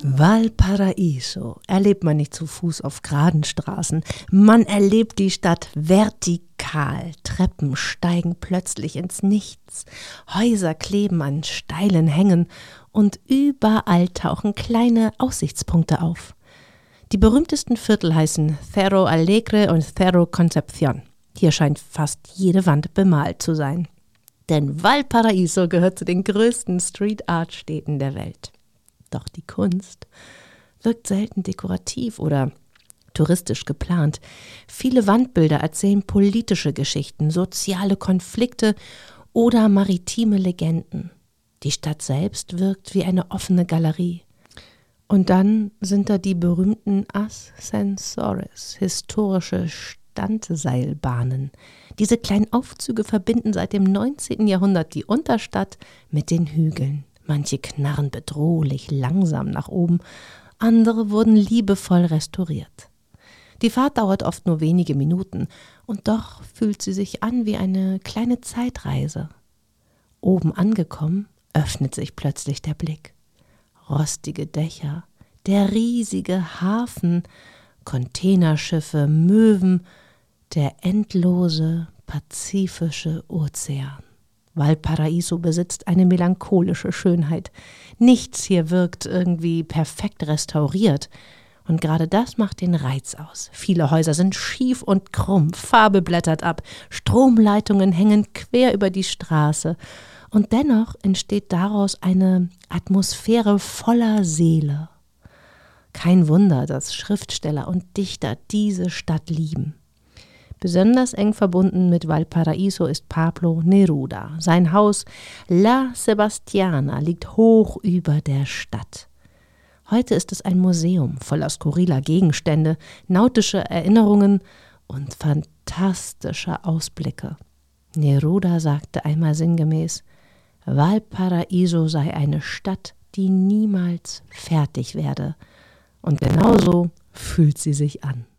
Valparaiso erlebt man nicht zu Fuß auf geraden Straßen. Man erlebt die Stadt vertikal. Treppen steigen plötzlich ins Nichts. Häuser kleben an steilen Hängen und überall tauchen kleine Aussichtspunkte auf. Die berühmtesten Viertel heißen Cerro Alegre und Cerro Concepción. Hier scheint fast jede Wand bemalt zu sein. Denn Valparaiso gehört zu den größten Street-Art-Städten der Welt. Doch die Kunst wirkt selten dekorativ oder touristisch geplant. Viele Wandbilder erzählen politische Geschichten, soziale Konflikte oder maritime Legenden. Die Stadt selbst wirkt wie eine offene Galerie. Und dann sind da die berühmten Ascensores, historische Standseilbahnen. Diese kleinen Aufzüge verbinden seit dem 19. Jahrhundert die Unterstadt mit den Hügeln. Manche knarren bedrohlich langsam nach oben, andere wurden liebevoll restauriert. Die Fahrt dauert oft nur wenige Minuten und doch fühlt sie sich an wie eine kleine Zeitreise. Oben angekommen, öffnet sich plötzlich der Blick. Rostige Dächer, der riesige Hafen, Containerschiffe, Möwen, der endlose pazifische Ozean. Valparaiso besitzt eine melancholische Schönheit. Nichts hier wirkt irgendwie perfekt restauriert. Und gerade das macht den Reiz aus. Viele Häuser sind schief und krumm, Farbe blättert ab, Stromleitungen hängen quer über die Straße. Und dennoch entsteht daraus eine Atmosphäre voller Seele. Kein Wunder, dass Schriftsteller und Dichter diese Stadt lieben. Besonders eng verbunden mit Valparaiso ist Pablo Neruda. Sein Haus La Sebastiana liegt hoch über der Stadt. Heute ist es ein Museum voller skurriler Gegenstände, nautische Erinnerungen und fantastischer Ausblicke. Neruda sagte einmal sinngemäß, Valparaiso sei eine Stadt, die niemals fertig werde. Und genauso fühlt sie sich an.